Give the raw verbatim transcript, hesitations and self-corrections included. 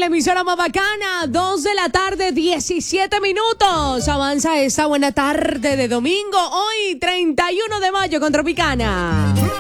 emisora más bacana. Dos de la tarde, diecisiete minutos. Avanza esta buena tarde de domingo. Hoy, treinta y uno de mayo con Tropicana.